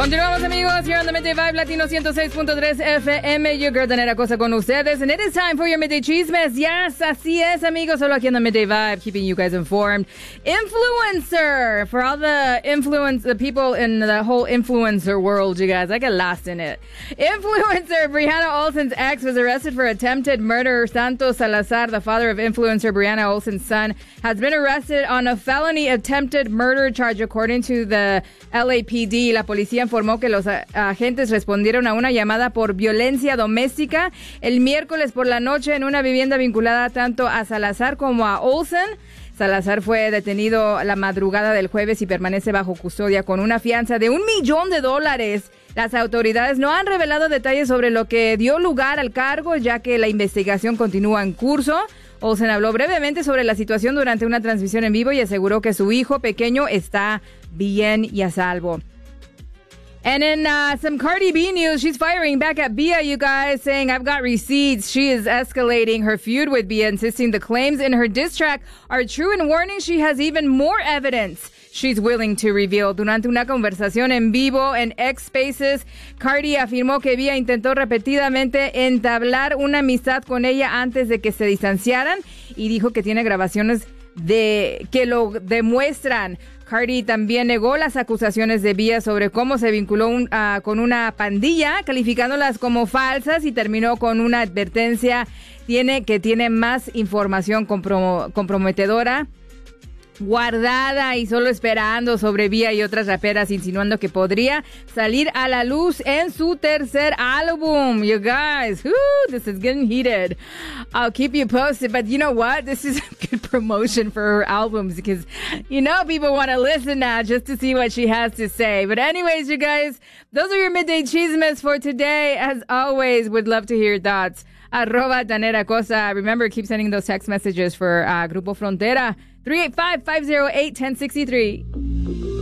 Continuamos, amigos, here on the Midday Vibe Latino 106.3 FM. Your girl Danera Cosa con ustedes. And it is time for your Midday Chismes. Yes, así es, amigos. Solo aquí on the Midday Vibe, keeping you guys informed. Influencer. For all the people in the whole influencer world, you guys, I get lost in it. Influencer Brianna Olsen's ex was arrested for attempted murder. Santos Salazar, the father of influencer Brianna Olsen's son, has been arrested on a felony attempted murder charge, according to the LAPD. La policía informó que los agentes respondieron a una llamada por violencia doméstica el miércoles por la noche en una vivienda vinculada tanto a Salazar como a Olsen. Salazar fue detenido la madrugada del jueves y permanece bajo custodia con una fianza de $1 millón. Las autoridades no han revelado detalles sobre lo que dio lugar al cargo, ya que la investigación continúa en curso. Olsen habló brevemente sobre la situación durante una transmisión en vivo y aseguró que su hijo pequeño está bien y a salvo. And in some Cardi B news, she's firing back at Bia, you guys, saying, I've got receipts. She is escalating her feud with Bia, insisting the claims in her diss track are true and warning she has even more evidence she's willing to reveal. Durante una conversación en vivo en X Spaces, Cardi afirmó que Bia intentó repetidamente entablar una amistad con ella antes de que se distanciaran y dijo que tiene grabaciones que lo demuestran. Cardi también negó las acusaciones de Bia sobre cómo se vinculó con una pandilla, calificándolas como falsas, y terminó con una advertencia que tiene más información comprometedora guardada y solo esperando sobre Bia y otras raperas, insinuando que podría salir a la luz en su tercer álbum. You guys, this is getting heated. I'll keep you posted, but you know what? This is good promotion for her albums because, people want to listen now just to see what she has to say. But anyways, you guys, those are your Midday Chismes for today. As always, would love to hear your thoughts. @Danera Cosa. Remember, keep sending those text messages for Grupo Frontera. 385-508-1063.